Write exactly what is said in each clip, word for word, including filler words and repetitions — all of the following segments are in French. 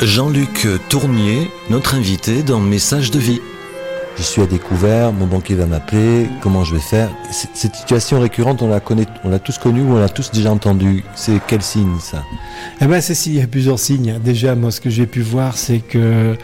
Jean-Luc Tournier, notre invité dans Message de vie. Je suis à découvert, mon banquier va m'appeler, comment je vais faire? Cette situation récurrente, on la connaît, on l'a tous connue ou on l'a tous déjà entendue. C'est quel signe, ça? Eh ben, c'est il y a plusieurs signes. Déjà, moi, ce que j'ai pu voir, c'est que euh,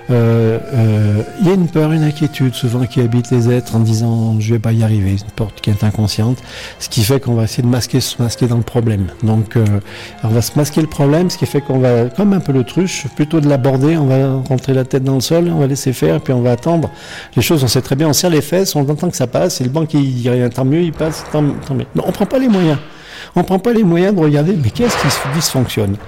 euh, il y a une peur, une inquiétude, souvent qui habite les êtres en disant je vais pas y arriver, une peur qui est inconsciente, ce qui fait qu'on va essayer de masquer, se masquer dans le problème. Donc, euh, on va se masquer le problème, ce qui fait qu'on va, comme un peu l'autruche, plutôt de l'aborder, on va rentrer la tête dans le sol, on va laisser faire, puis on va attendre. Les choses, on sait très bien, on serre les fesses, on entend que ça passe, et le banquier il dit rien, tant mieux, il passe, tant, tant mieux. Non, on prend pas les moyens. On prend pas les moyens de regarder, mais qu'est-ce qui dysfonctionne?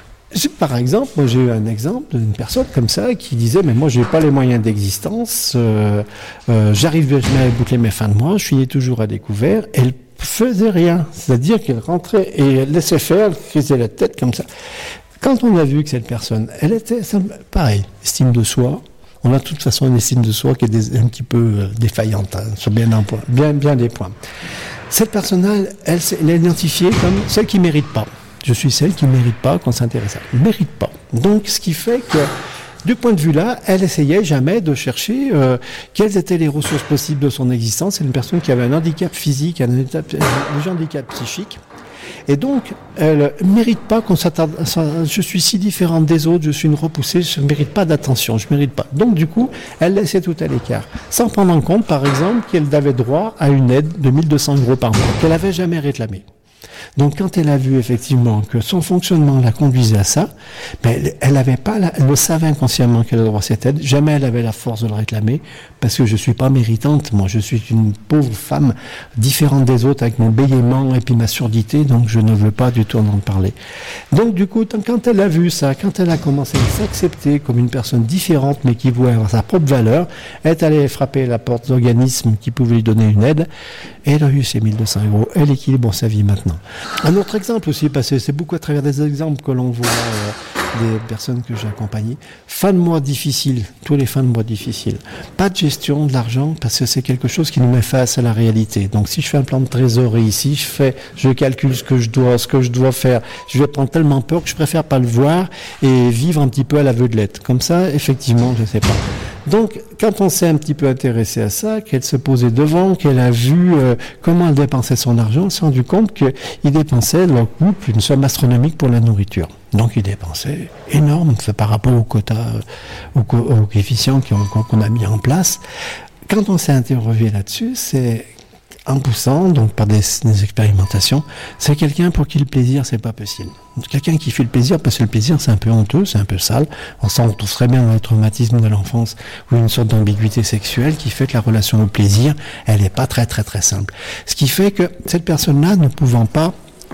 Par exemple, moi j'ai eu un exemple d'une personne comme ça qui disait, mais moi j'ai pas les moyens d'existence, euh, euh, j'arrive jamais à boucler mes fins de mois, je suis toujours à découvert, elle faisait rien, c'est-à-dire qu'elle rentrait et elle laissait faire, elle frisait la tête comme ça. Quand on a vu que cette personne, elle était, pareil, estime de soi, on a de toute façon une estime de soi qui est des, un petit peu euh, défaillante, hein, sur bien, un point, bien, bien des points. Cette personne-là, elle, elle est identifiée comme celle qui ne mérite pas. Je suis celle qui ne mérite pas qu'on s'intéresse à elle. Ne mérite pas. Donc, ce qui fait que, du point de vue-là, elle essayait jamais de chercher euh, quelles étaient les ressources possibles de son existence. C'est une personne qui avait un handicap physique, un, handicap, un handicap psychique. Et donc, elle ne mérite pas qu'on s'attarde. Je suis si différente des autres, je suis une repoussée, je ne mérite pas d'attention, je ne mérite pas. Donc, du coup, elle laissait tout à l'écart. Sans prendre en compte, par exemple, qu'elle avait droit à une aide de mille deux cents euros par mois, qu'elle n'avait jamais réclamée. Donc, quand elle a vu effectivement que son fonctionnement la conduisait à ça, ben, elle avait pas, la, elle le savait inconsciemment qu'elle avait droit à cette aide. Jamais elle avait la force de le réclamer parce que je suis pas méritante. Moi, je suis une pauvre femme différente des autres avec mon bégaiement et puis ma surdité. Donc, je ne veux pas du tout en parler. Donc, du coup, quand elle a vu ça, quand elle a commencé à s'accepter comme une personne différente mais qui voulait avoir sa propre valeur, elle est allée frapper la porte d'organismes qui pouvaient lui donner une aide. Et elle a eu ses mille deux cents euros. Elle équilibre sa vie maintenant. Un autre exemple aussi, parce que c'est beaucoup à travers des exemples que l'on voit euh, des personnes que j'ai accompagnées. Fin de mois difficile, tous les fins de mois difficiles. Pas de gestion de l'argent, parce que c'est quelque chose qui nous met face à la réalité. Donc si je fais un plan de trésorerie ici, je fais, je calcule ce que je dois, ce que je dois faire. Je vais prendre tellement peur que je préfère pas le voir et vivre un petit peu à l'aveuglette. Comme ça, effectivement, je sais pas. Donc, quand on s'est un petit peu intéressé à ça, qu'elle se posait devant, qu'elle a vu euh, comment elle dépensait son argent, elle s'est rendu compte qu'il dépensait, leur couple, une somme astronomique pour la nourriture. Donc, il dépensait énorme par rapport au quota, au, co- au coefficient qu'on, qu'on a mis en place. Quand on s'est interrogé là-dessus, c'est en poussant, donc par des, des expérimentations, c'est quelqu'un pour qui le plaisir, c'est pas possible. Quelqu'un qui fait le plaisir, parce que le plaisir, c'est un peu honteux, c'est un peu sale. On s'en retrouve très bien dans le traumatisme de l'enfance, ou une sorte d'ambiguïté sexuelle qui fait que la relation au plaisir, elle n'est pas très très très simple. Ce qui fait que cette personne-là, ne pouvant pas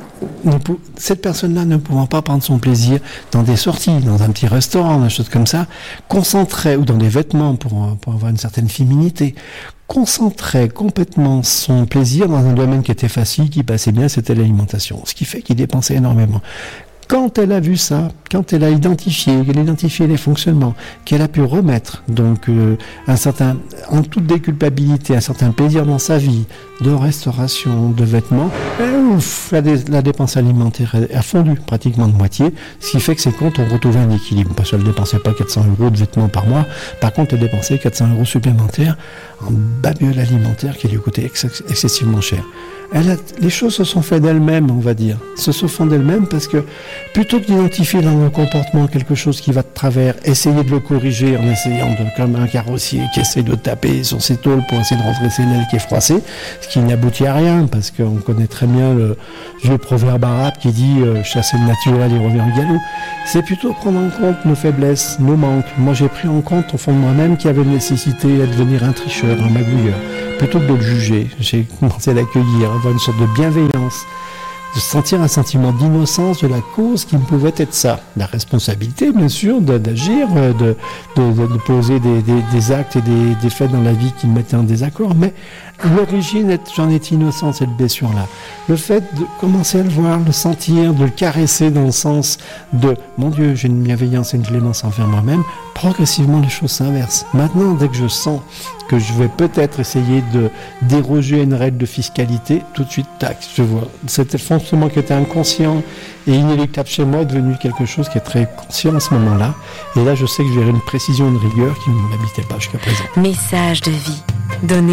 cette personne-là ne pouvant pas prendre son plaisir dans des sorties, dans un petit restaurant, des choses comme ça, concentrait, ou dans des vêtements pour, pour avoir une certaine féminité, concentrait complètement son plaisir dans un domaine qui était facile, qui passait bien, c'était l'alimentation. Ce qui fait qu'il dépensait énormément. Quand elle a vu ça, quand elle a identifié, qu'elle a identifié les fonctionnements, qu'elle a pu remettre donc euh, un certain, en toute déculpabilité, un certain plaisir dans sa vie, de restauration, de vêtements, ben, ouf, la, dé, la dépense alimentaire a fondu pratiquement de moitié, ce qui fait que ses comptes ont retrouvé un équilibre, parce qu'elle ne dépensait pas quatre cents euros de vêtements par mois, par contre elle dépensait quatre cents euros supplémentaires en babiole alimentaire qui lui coûtait ex- excessivement cher. Elle a, les choses se sont faites d'elles-mêmes, on va dire. Se sont faites d'elles-mêmes parce que plutôt que d'identifier dans nos comportements quelque chose qui va de travers, essayer de le corriger en essayant de, comme un carrossier qui essaie de taper sur ses tôles pour essayer de rentrer ses ailes qui est froissée, ce qui n'aboutit à rien parce qu'on connaît très bien le vieux proverbe arabe qui dit euh, chasser le naturel et revient au galop. C'est plutôt prendre en compte nos faiblesses, nos manques. Moi j'ai pris en compte au fond de moi-même qu'il y avait une nécessité à devenir un tricheur, un magouilleur. Plutôt que de le juger, j'ai commencé à l'accueillir, avoir une sorte de bienveillance, de sentir un sentiment d'innocence de la cause qui ne pouvait être ça. La responsabilité, bien sûr, de, d'agir, de, de, de, de poser des, des, des actes et des, des faits dans la vie qui me mettaient en désaccord, mais l'origine, j'en étais innocent, cette blessure-là. Le fait de commencer à le voir, le sentir, de le caresser dans le sens de « Mon Dieu, j'ai une bienveillance et une clémence envers moi-même », progressivement, les choses s'inversent. Maintenant, dès que je sens que je vais peut-être essayer de déroger à une règle de fiscalité, tout de suite, tac, je vois. Cet fonctionnement qui était inconscient et inéluctable chez moi est devenu quelque chose qui est très conscient à ce moment-là. Et là, je sais que j'ai une précision, une rigueur qui ne m'habitait pas jusqu'à présent. Message de vie, donné